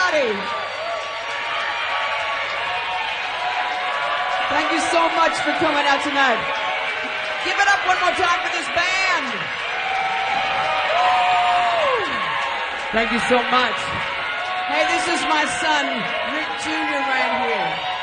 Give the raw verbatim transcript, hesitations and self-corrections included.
everybody. Thank you so much for coming out tonight. Give it up one more time for this band. Thank you so much. Hey, this is my son, Rick Junior right here.